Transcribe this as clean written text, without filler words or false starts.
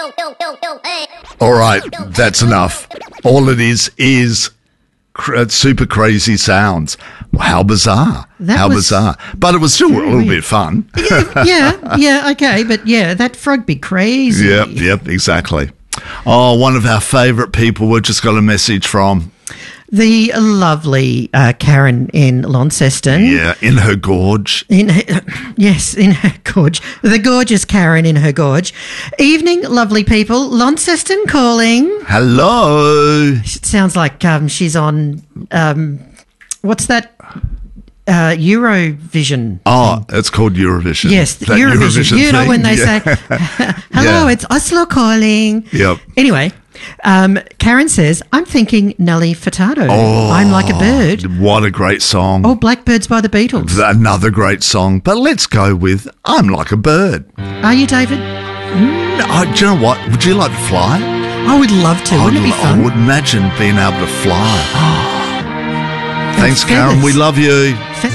All right, that's enough. All it is super crazy sounds. How bizarre. How bizarre. But it was still a little bit fun. Yeah, okay. But yeah, that frog be crazy. Yep, exactly. Oh, one of our favourite people, we just got a message from. The lovely Karen in Launceston. Yeah, in her gorge. In her gorge. The gorgeous Karen in her gorge. Evening, lovely people. Launceston calling. Hello. It sounds like she's on, what's that? Eurovision. Oh, it's called Eurovision. Yes, Eurovision. You know when they say, hello, it's Oslo calling. Yep. Anyway, Karen says, I'm thinking Nelly Furtado. Oh, I'm Like a Bird. What a great song. Oh, Blackbirds by the Beatles. Another great song. But let's go with I'm Like a Bird. Are you, David? Do you know what? Would you like to fly? I would love to. Wouldn't it be fun? I would imagine being able to fly. Thanks, Karen. We love you.